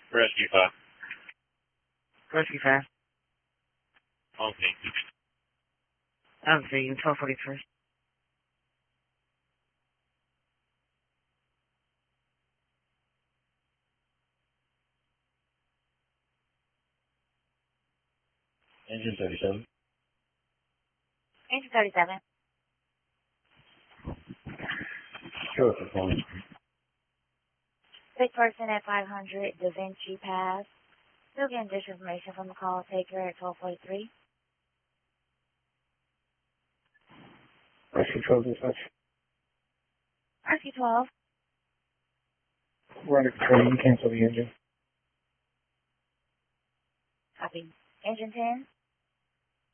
Rescue 5. Rescue 5. On scene. I'm seeing 1243. Engine 37. Engine 37. Sure, performance. Sick person at 500 Da Vinci Pass. Still getting dish information from the call taker at 1243. Rescue 12 dispatch. Rescue 12. We're under control. You can cancel the engine. Copy. Engine 10.